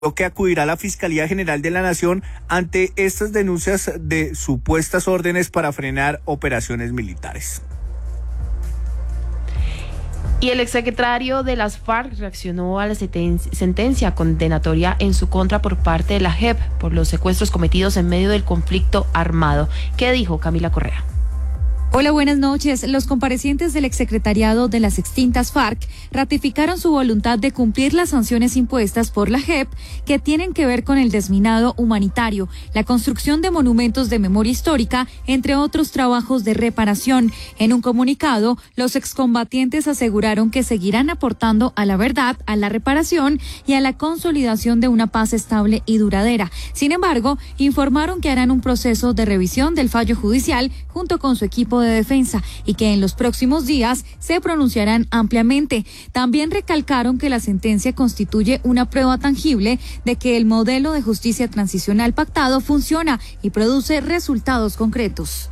que acudirá a la Fiscalía General de la Nación ante estas denuncias de supuestas órdenes para frenar operaciones militares. Y el exsecretario de las FARC reaccionó a la sentencia condenatoria en su contra por parte de la JEP por los secuestros cometidos en medio del conflicto armado. ¿Qué dijo Camila Correa? Hola, buenas noches. Los comparecientes del exsecretariado de las extintas FARC ratificaron su voluntad de cumplir las sanciones impuestas por la JEP que tienen que ver con el desminado humanitario, la construcción de monumentos de memoria histórica, entre otros trabajos de reparación. En un comunicado, los excombatientes aseguraron que seguirán aportando a la verdad, a la reparación y a la consolidación de una paz estable y duradera. Sin embargo, informaron que harán un proceso de revisión del fallo judicial junto con su equipo de defensa y que en los próximos días se pronunciarán ampliamente. También recalcaron que la sentencia constituye una prueba tangible de que el modelo de justicia transicional pactado funciona y produce resultados concretos.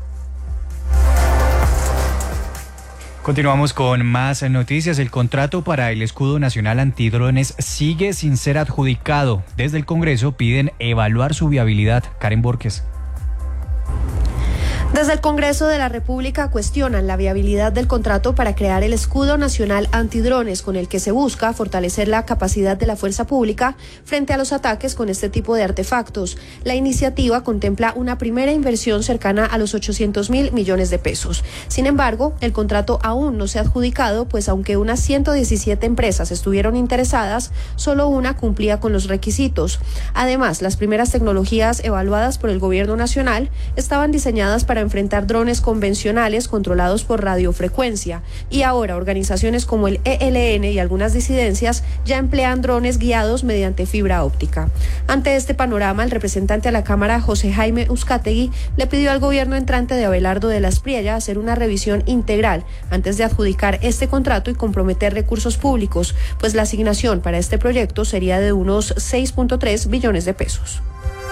Continuamos con más noticias. El contrato para el escudo nacional antidrones sigue sin ser adjudicado. Desde el Congreso piden evaluar su viabilidad. Karen Borges. Desde el Congreso de la República cuestionan la viabilidad del contrato para crear el escudo nacional antidrones, con el que se busca fortalecer la capacidad de la fuerza pública frente a los ataques con este tipo de artefactos. La iniciativa contempla una primera inversión cercana a los 800.000 millones de pesos. Sin embargo, el contrato aún no se ha adjudicado, pues aunque unas 117 empresas estuvieron interesadas, solo una cumplía con los requisitos. Además, las primeras tecnologías evaluadas por el Gobierno Nacional estaban diseñadas para enfrentar drones convencionales controlados por radiofrecuencia, y ahora organizaciones como el ELN y algunas disidencias ya emplean drones guiados mediante fibra óptica. Ante este panorama, el representante a la Cámara, José Jaime Uzcategui, le pidió al gobierno entrante de Abelardo de la Espriella hacer una revisión integral antes de adjudicar este contrato y comprometer recursos públicos, pues la asignación para este proyecto sería de unos 6.3 billones de pesos.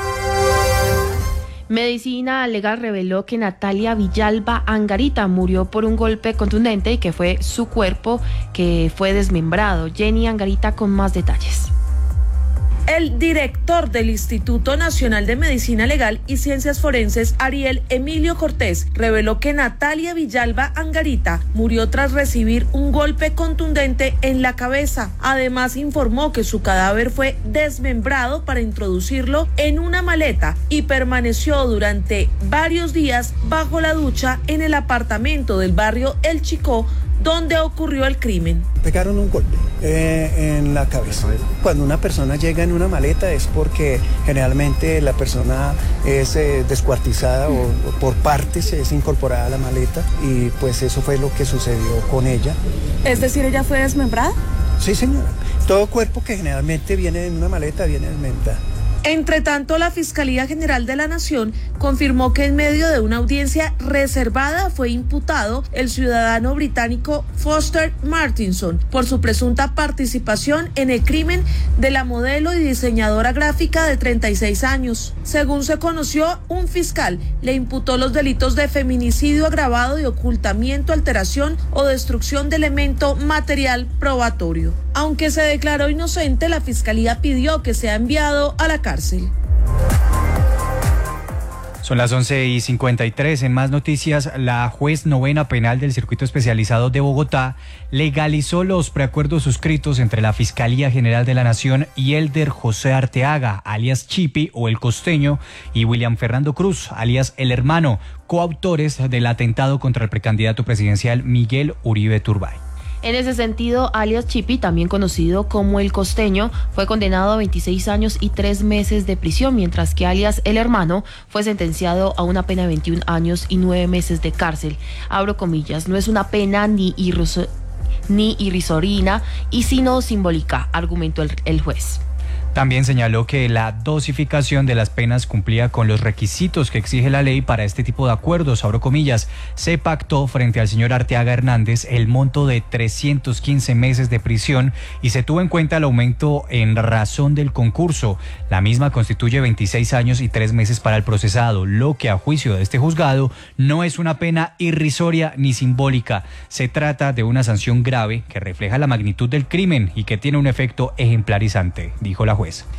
Medicina Legal reveló que Natalia Villalba Angarita murió por un golpe contundente y que fue su cuerpo que fue desmembrado. Jenny Angarita con más detalles. El director del Instituto Nacional de Medicina Legal y Ciencias Forenses, Ariel Emilio Cortés, reveló que Natalia Villalba Angarita murió tras recibir un golpe contundente en la cabeza. Además, informó que su cadáver fue desmembrado para introducirlo en una maleta y permaneció durante varios días bajo la ducha en el apartamento del barrio El Chicó, donde ocurrió el crimen. Pegaron un golpe en la cabeza. Cuando una persona llega en una maleta es porque generalmente la persona es descuartizada o por partes es incorporada a la maleta, y pues eso fue lo que sucedió con ella. ¿Es decir, ella fue desmembrada? Sí, señora. Todo cuerpo que generalmente viene en una maleta viene desmembrado. Entre tanto, la Fiscalía General de la Nación confirmó que en medio de una audiencia reservada fue imputado el ciudadano británico Foster Martinson por su presunta participación en el crimen de la modelo y diseñadora gráfica de 36 años. Según se conoció, un fiscal le imputó los delitos de feminicidio agravado y ocultamiento, alteración o destrucción de elemento material probatorio. Aunque se declaró inocente, la Fiscalía pidió que sea enviado a la cárcel. Son las 11:53. En más noticias, la juez novena penal del Circuito Especializado de Bogotá legalizó los preacuerdos suscritos entre la Fiscalía General de la Nación y Elder José Arteaga, alias Chipi o El Costeño, y William Fernando Cruz, alias El Hermano, coautores del atentado contra el precandidato presidencial Miguel Uribe Turbay. En ese sentido, alias Chipi, también conocido como El Costeño, fue condenado a 26 años y 3 meses de prisión, mientras que alias El Hermano fue sentenciado a una pena de 21 años y 9 meses de cárcel. Abro comillas, no es una pena ni irrisoria y sino simbólica, argumentó el juez. También señaló que la dosificación de las penas cumplía con los requisitos que exige la ley para este tipo de acuerdos. Abro comillas, se pactó frente al señor Arteaga Hernández el monto de 315 meses de prisión y se tuvo en cuenta el aumento en razón del concurso. La misma constituye 26 años y 3 meses para el procesado, lo que a juicio de este juzgado no es una pena irrisoria ni simbólica. Se trata de una sanción grave que refleja la magnitud del crimen y que tiene un efecto ejemplarizante, dijo la jueza. jueza.